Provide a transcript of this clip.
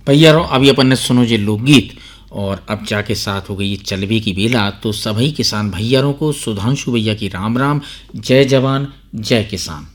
भैयारो अभी अपन ने सुनो जे लोकगीत और अब जाके साथ हो गई ये चलवे की बेला। तो सभी किसान भैयारों को सुधांशु भैया की राम राम, जय जवान जय किसान।